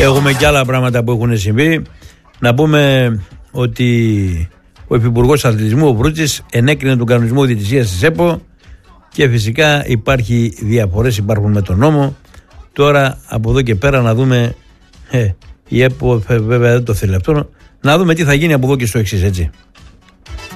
Έχουμε και άλλα πράγματα που έχουν συμβεί. Να πούμε ότι ο Υφυπουργός Αθλητισμού, ο Βρούτσης, ενέκρινε τον κανονισμό διαιτησίας της ΕΠΟ και φυσικά διαφορές υπάρχουν με τον νόμο. Τώρα από εδώ και πέρα να δούμε, η ΕΠΟ βέβαια δεν το θέλει αυτό, να δούμε τι θα γίνει από εδώ και στο εξής, έτσι.